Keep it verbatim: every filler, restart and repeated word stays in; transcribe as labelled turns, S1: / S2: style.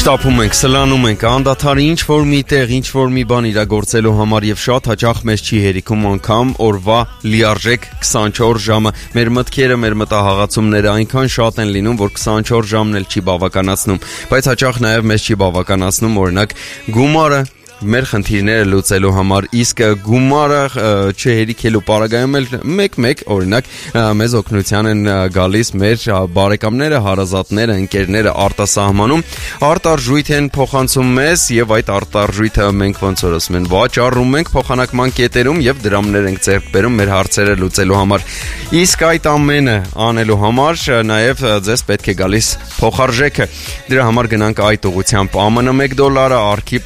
S1: Շտապում ենք, սլանում ենք, անդադար ինչ-որ մի տեղ, ինչ-որ մի բան իրագործելու համար եւ շատ հաճախ մեզ չի հերիքում անգամ օրվա լիարժեք քսանչորս ժամը։ Մեր մտքերը, մեր մտահղացումները այնքան շատ են լինում, որ քսանչորս ժամն էլ չի բավականացնում, բայց հաճախ նաեւ մեզ չի բավականացնում օրինակ գումարը մեր խնդիրները լուծելու համար, իսկ գումարը չհերիքելու պարագայում էլ մեկ-մեկ օրինակ մեզ օգնության են գալիս մեր բարեկամները, հարազատները, ընկերները արտասահմանում, արտարժույթ են փոխանցում մեզ եւ այդ արտարժույթը մենք ոնց որ ասում են վաճառում ենք փոխանակման կետերում եւ դրամներ ենք ձեռք բերում մեր հարցերը լուծելու համար։ Իսկ այդ ամենը անելու համար նաեւ ձեզ պետք է գալիս փոխարժեքը։ Դրա համար գնանք այդ ուղղությամբ։ ԱՄՆ մեկ դոլարը, արքի